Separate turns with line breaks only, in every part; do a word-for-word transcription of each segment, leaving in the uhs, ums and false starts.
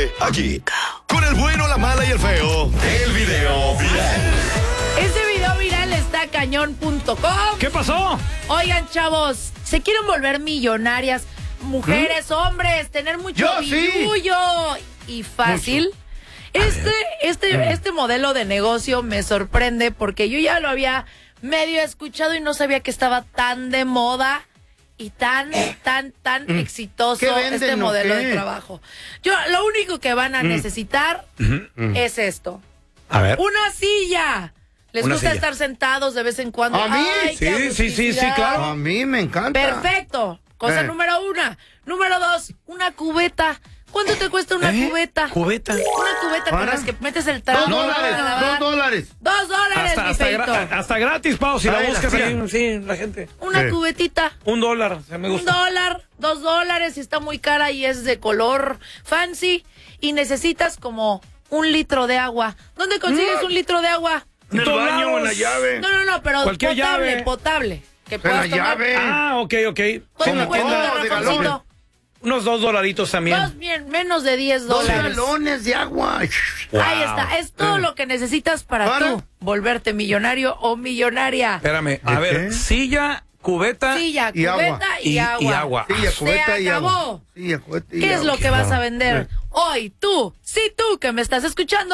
aquí, con el bueno, la mala y el feo. El video viral.
Ese video viral está cañón punto com.
¿Qué pasó?
Oigan, chavos, ¿se quieren volver millonarias? Mujeres, ¿Mm? hombres, tener mucho
Yo,
billullo
sí.
y fácil. Mucho. Este, este, este modelo de negocio me sorprende porque yo ya lo había medio escuchado y no sabía que estaba tan de moda y tan, tan, tan mm. exitoso venden, este modelo de trabajo. Yo, lo único que van a mm. necesitar mm. es esto.
A ver.
Una silla. ¿Les
Una
gusta
silla.
estar sentados de vez en cuando?
¿A mí?
Ay,
sí, sí, sí, sí, claro.
A mí me encanta.
Perfecto. Cosa eh. número una. Número dos, una cubeta. ¿Cuánto te cuesta una
¿Eh?
cubeta?
¿Cubeta?
Una cubeta con las que metes el trago.
Dos dólares, dos dólares.
Dos dólares,
Hasta,
mi
hasta,
feito.
gra hasta gratis, Pau, si
Ay,
la buscas
la
ahí. Sí, la gente.
Una
sí.
cubetita.
Un dólar, se me gusta.
Un dólar, dos dólares, si está muy cara y es de color fancy. Y necesitas como un litro de agua. ¿Dónde consigues mm. un litro de agua?
En el baño o en la llave.
No, no, no, pero
Cualquier
potable,
llave.
potable. Que
En
puedas
la
tomar.
llave.
Ah, ok, ok.
¿Cuánto
Como
cuesta
todo,
el
de
garrafoncito?
galón.
Unos dos dolaritos también.
Dos, bien, menos de diez
Dos
dólares.
galones de agua.
Wow.
Ahí está, es todo
Eh.
lo que necesitas para,
¿Para?
tú volverte millonario o millonaria.
Espérame, a
¿De
ver,
qué?
silla, cubeta
Silla,
y
cubeta
agua.
y,
y,
agua.
y agua.
Silla, cubeta
Se
y agua.
acabó.
Silla, cubeta y
¿Qué es
agua.
lo que vas a
no.
vender?
Eh.
Hoy tú, sí tú que me estás escuchando,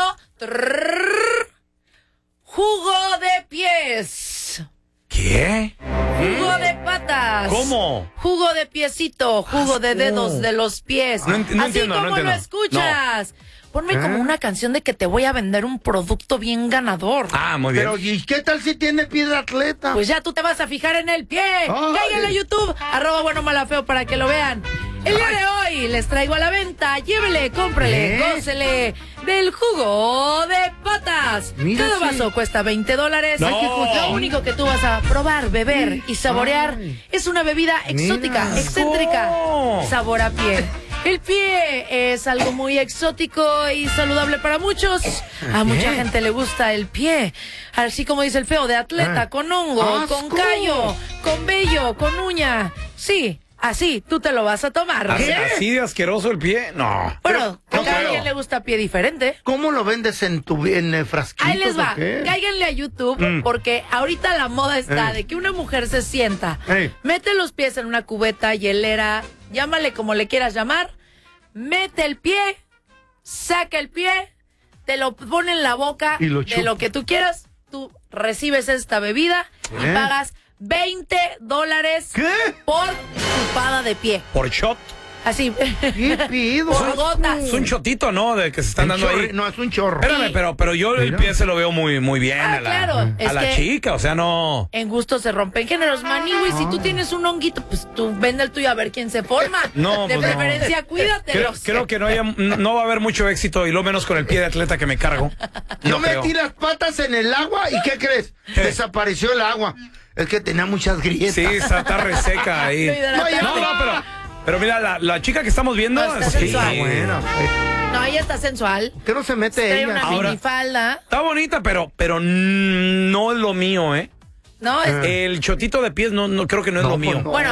trrr, jugo de pies.
¿Qué?
Jugo de patas.
¿Cómo?
Jugo de piecito, jugo de dedos de los pies.
No ent- no
Así
entiendo, no
como lo
entiendo.
escuchas. Ponme
¿Eh?
como una canción de que te voy a vender un producto bien ganador.
Ah, muy bien.
Pero, ¿y qué tal si tiene pie de atleta?
Pues ya tú te vas a fijar en el pie. Cáiganle a YouTube, arroba bueno mala feo para que lo vean. El día de hoy les traigo a la venta. Llévele, cómprele,
¿Eh?
gócele del jugo de patas.
Mira,
Cada
sí.
vaso cuesta veinte dólares.
No.
Lo único que tú vas a probar, beber y saborear
Ay.
es una bebida exótica,
Mira.
excéntrica,
Oh.
sabor a pie. El pie es algo muy exótico y saludable para muchos. A mucha gente le gusta el pie. Así como dice el feo, de atleta,
Ah.
con hongo,
¡Asco!
con callo, con vello, con uña. Sí, así tú te lo vas a tomar.
¿Así,
¿eh?
así de asqueroso el pie? No.
Bueno,
Pero,
a cada
creo.
quien le gusta pie diferente.
¿Cómo lo vendes en tu en eh, frasquitos
Ahí les va,
o qué?
cáiganle a YouTube
Mm.
porque ahorita la moda está
Ey.
de que una mujer se sienta,
Ey.
mete los pies en una cubeta, hielera, llámale como le quieras llamar, mete el pie, saca el pie, te lo pone en la boca
Y lo
de
chupa.
lo que tú quieras, tú recibes esta bebida y
¿Eh?
pagas veinte dólares
¿Qué?
por chupada de pie.
Por shot.
Así,
¿Qué pido?
por gotas.
Es un chotito, ¿no? De que se están
Un
dando
chorri-
ahí.
No, es un chorro.
Espérame, pero, pero yo el
Mira.
pie se lo veo muy, muy bien
Ah,
a la,
claro,
a
es
la
que-
chica, o sea, no.
En gusto se rompen géneros, maní, güey. Si tú tienes un honguito, pues tú vende el tuyo a ver quién se forma.
No,
de
pues no.
preferencia, cuídate.
Creo, creo que no, haya, no va a haber mucho éxito y lo menos con el pie de atleta que me cargo.
Yo
No creo.
metí las patas en el agua y ¿qué crees?
¿Qué?
Desapareció el agua. Es que tenía muchas grietas.
Sí, está, está reseca ahí.
Estoy hidratando.
No, no, pero, pero mira, la, la chica que estamos viendo.
No, está
sí,
sensual.
Bueno, eh,
No, ella está sensual.
¿por qué no se mete
Trae
ella?
una
Ahora-
minifalda.
Está bonita, pero, pero no es lo mío, ¿eh?
No, es,
El chotito de pies no, no creo que no es
No,
lo
pues
mío.
no.
bueno,